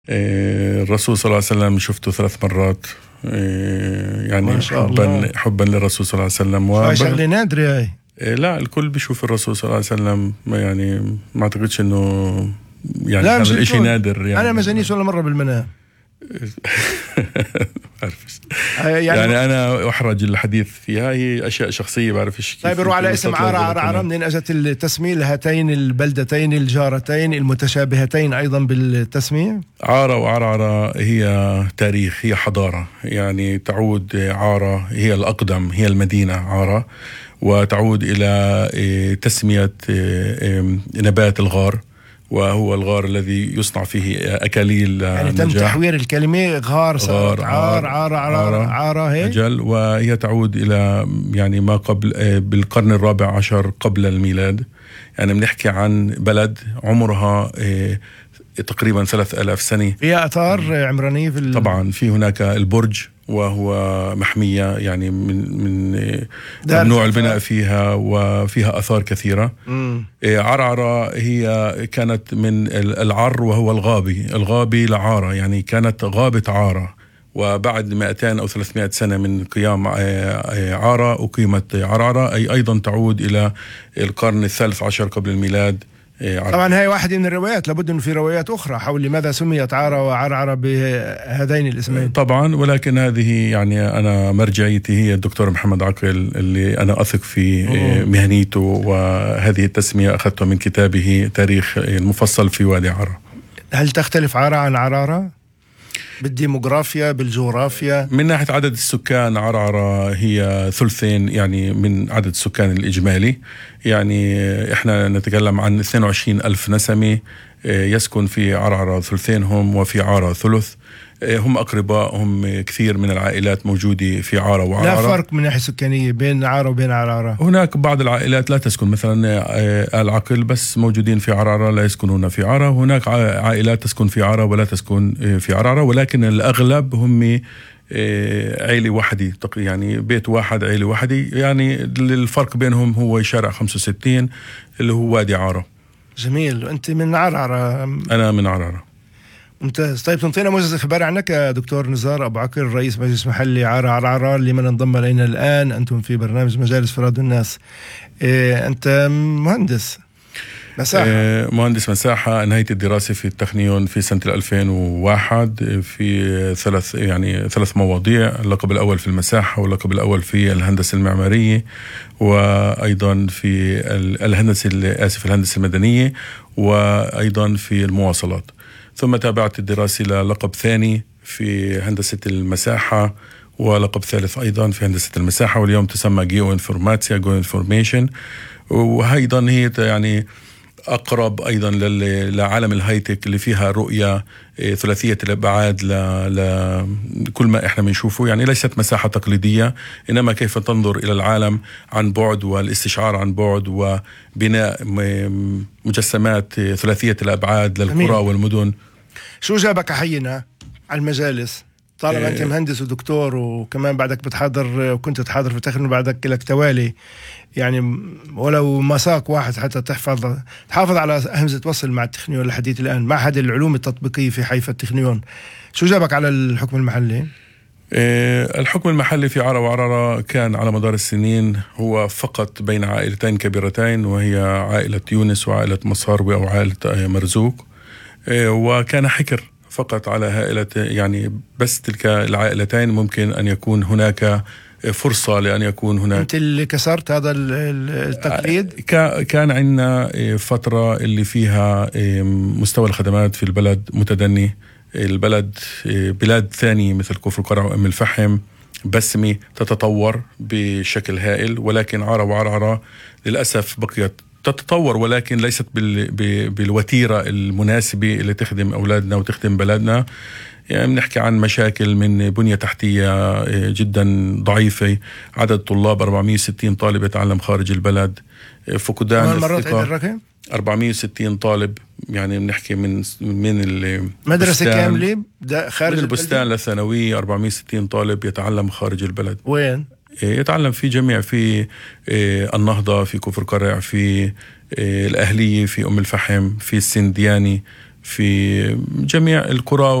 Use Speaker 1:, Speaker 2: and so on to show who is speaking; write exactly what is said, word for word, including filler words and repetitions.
Speaker 1: الرسول صلى الله عليه وسلم شفته ثلاث مرات، يعني حبا حبا للرسول صلى الله عليه وسلم.
Speaker 2: هاي شغله نادره هاي.
Speaker 1: لا، الكل بيشوف الرسول صلى الله عليه وسلم، يعني ما اعتقدش انه يعني
Speaker 2: هذا
Speaker 1: الشيء نادر. يعني
Speaker 2: انا ما جانيش ولا مره بالمنام.
Speaker 1: يعني, يعني أنا أحرج الحديث فيها، هي أشياء شخصية بعرفش كيف.
Speaker 2: طيب نروح على اسم عارة عارة عارة. منين أجت التسمية لهاتين البلدتين الجارتين المتشابهتين أيضا بالتسمية؟
Speaker 1: عارة وعرعرة هي تاريخ، هي حضارة، يعني تعود عارة هي الأقدم، هي المدينة عارة، وتعود إلى تسمية نبات الغار، وهو الغار الذي يصنع فيه أكاليل
Speaker 2: يعني تم تحوير الكلمة غار صارت
Speaker 1: غار
Speaker 2: عار عار عار عارة هي
Speaker 1: أجل. وهي تعود إلى يعني ما قبل بالقرن الرابع عشر قبل الميلاد. يعني بنحكي عن بلد عمرها تقريبا ثلاث آلاف سنة.
Speaker 2: فيها آثار عمرانية في ال...
Speaker 1: طبعا في هناك البرج، وهو محمية يعني من من ممنوع البناء فيها، وفيها آثار كثيرة.
Speaker 2: مم.
Speaker 1: عرعرة هي كانت من العر، وهو الغابي، الغابي لعارة، يعني كانت غابة عارة. وبعد مئتين أو ثلاثمائة سنة من قيام عارة أقيمت عرعرة، أي أيضا تعود إلى القرن الثالث عشر قبل الميلاد.
Speaker 2: طبعا هاي واحدة من الروايات، لابد أنه في روايات أخرى حول لماذا سميت عارة وعرعرة بهذين الاسمين.
Speaker 1: طبعا، ولكن هذه يعني أنا مرجعيتي هي الدكتور محمد عقل، اللي أنا أثق في مهنيته، وهذه التسمية أخذتها من كتابه تاريخ المفصل في وادي عارة.
Speaker 2: هل تختلف عارة عن عرارة بالديموغرافيا بالجغرافيا؟
Speaker 1: من ناحية عدد السكان عرعرة هي ثلثين يعني من عدد السكان الإجمالي. يعني إحنا نتكلم عن اثنين وعشرين ألف نسمة يسكن في عرعرة ثلثينهم، وفي عارة ثلث. هم أقرباء، هم كثير من العائلات موجودة في عارة وعرعرة.
Speaker 2: لا فرق من ناحية سكانية بين عارة وبين عرعرة؟
Speaker 1: هناك بعض العائلات لا تسكن، مثلا آل عقل بس موجودين في عرعرة، لا يسكنون في عارة. هناك عائلات تسكن في عارة ولا تسكن في عرعرة، ولكن الأغلب هم عائلة واحدة، يعني بيت واحد عائلة واحدة. يعني الفرق بينهم هو شارع خمسة وستين اللي هو وادي عارة.
Speaker 2: جميل. أنت من عرعرة؟
Speaker 1: أنا من عرعرة.
Speaker 2: ممتاز. طيب تنطينا موجز إخباري عنك يا دكتور نزار أبو عقل، رئيس مجلس محلي عارة عرعرة، لمن انضم إلينا الآن. أنتم في برنامج مجالس فراد الناس. إيه أنت مهندس مساحة؟
Speaker 1: إيه مهندس مساحة. نهاية الدراسة في التكنيون في سنة ألفين وواحد في ثلاث يعني ثلاث مواضيع: اللقب الأول في المساحة، واللقب الأول في الهندسة المعمارية، وأيضا في الهندسة آسف الهندسة المدنية، وأيضا في المواصلات. ثم تابعت الدراسة للقب ثاني في هندسة المساحة، ولقب ثالث أيضا في هندسة المساحة، واليوم تسمى جيو انفورماتيا جو انفورميشن. وأيضا هي يعني أقرب أيضا لعالم الهايتك اللي فيها رؤية ثلاثية الأبعاد لكل ما إحنا بنشوفه. يعني ليست مساحة تقليدية، إنما كيف تنظر إلى العالم عن بعد، والاستشعار عن بعد، وبناء مجسمات ثلاثية الأبعاد للقرى والمدن.
Speaker 2: شو جابك حينا على المجالس طالما أنت مهندس ودكتور، وكمان بعدك بتحضر وكنت تحضر في التخنين، بعدك لك توالي يعني ولو مساق واحد حتى تحفظ تحافظ على همزة وصل مع التخنيون لحديث الآن، معهد العلوم التطبيقية في حيفا التخنيون. شو جابك على الحكم المحلي؟
Speaker 1: الحكم المحلي في عارة وعرعرة كان على مدار السنين هو فقط بين عائلتين كبيرتين، وهي عائلة يونس وعائلة مصاروي أو عائلة مرزوق، وكان حكر فقط على عائلة يعني بس تلك العائلتين ممكن أن يكون هناك فرصة لأن يكون هناك.
Speaker 2: أنت اللي كسرت هذا التقليد؟
Speaker 1: كان عندنا فترة اللي فيها مستوى الخدمات في البلد متدني. البلد بلاد ثانية مثل كفر قرع وأم الفحم بسمي تتطور بشكل هائل، ولكن عارة وعرعرة للأسف بقيت تتطور، ولكن ليست بالوتيرة المناسبة اللي تخدم أولادنا وتخدم بلدنا. يعني بنحكي عن مشاكل من بنية تحتية جدا ضعيفة، عدد طلاب أربعمائة وستين طالب يتعلم خارج البلد، فقدان الثقة. أربعمائة وستين طالب، يعني بنحكي من من
Speaker 2: المدرسة كاملة
Speaker 1: خارج من البستان للثانوية. أربعمائة وستين طالب يتعلم خارج البلد.
Speaker 2: وين؟
Speaker 1: يتعلم في جميع، في النهضة، في كفر قرع، في الأهلية، في أم الفحم، في السندياني، في جميع القرى